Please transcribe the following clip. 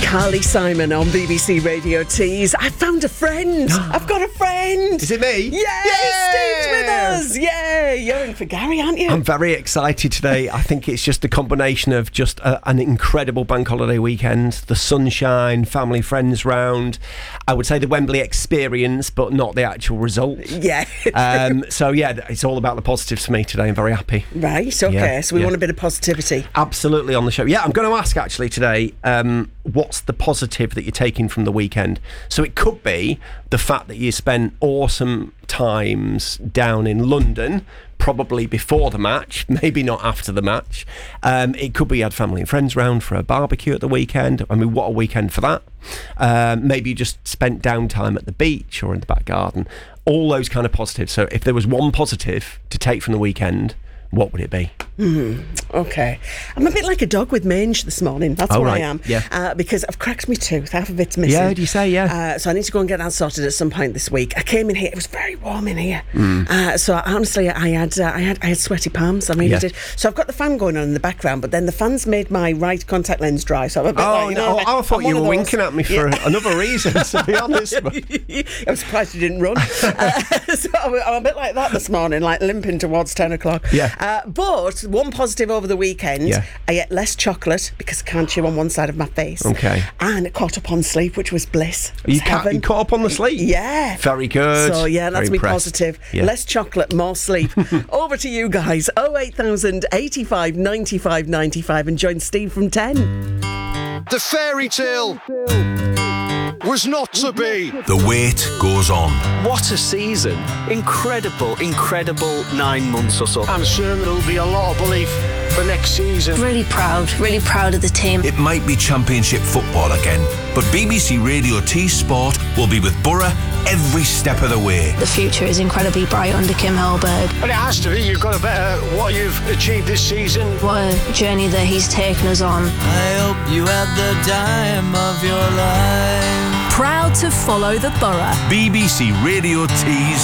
Carly Simon on BBC Radio Tees. I found a friend. I've got a friend. Is it me? Yeah, Steve's with us. Yeah, you're in for Gary, aren't you? I'm very excited today. I think it's just a combination of just an incredible bank holiday weekend, the sunshine, family, friends round. I would say the Wembley experience, but not the actual result. Yeah. So, yeah, it's all about the positives for me today. I'm very happy. Right, okay. Yeah, So we yeah. want a bit of positivity. Absolutely on the show. Yeah, I'm going to ask actually today, what's the positive that you're taking from the weekend? So it could be the fact that you spent awesome times down in London, probably before the match, maybe not after the match. It could be you had family and friends round for a barbecue at the weekend. I mean, what a weekend for that. Maybe you just spent downtime at the beach or in the back garden. All those kind of positives. So if there was one positive to take from the weekend, what would it be? Okay. I'm a bit like a dog with mange this morning. That's what right. I am. Yeah. Because I've cracked my tooth. Half of it's missing. Yeah, do you say, yeah? So I need to go and get that sorted at some point this week. I came in here. It was very warm in here. So honestly, I had sweaty palms. I really did. So I've got the fan going on in the background, but then the fan's made my right contact lens dry. So I'm a bit like, I thought you were winking at me for another reason, to be honest. I'm surprised you didn't run. So I'm a bit like that this morning, like limping towards 10 o'clock. Yeah. But one positive over the weekend, I ate less chocolate because I can't chew on one side of my face. Okay. And I caught up on sleep, which was bliss. You caught up on the sleep? Yeah. Very good. So, yeah, that's Very me impressed. positive. Yeah. Less chocolate, more sleep. Over to you guys. 08000 85 95 95 and join Steve from 10. The fairy tale was not to be. The wait goes on. What a season. Incredible 9 months or so. I'm sure there'll be a lot of belief for next season. Really proud of the team. It might be Championship football again, but BBC Radio T Sport will be with Borough every step of the way. The future is incredibly bright under Kim Hellberg. But it has to be. You've got to better what you've achieved this season. What a journey that he's taken us on. I hope you had the time of your life. Proud to follow the Borough. BBC Radio T's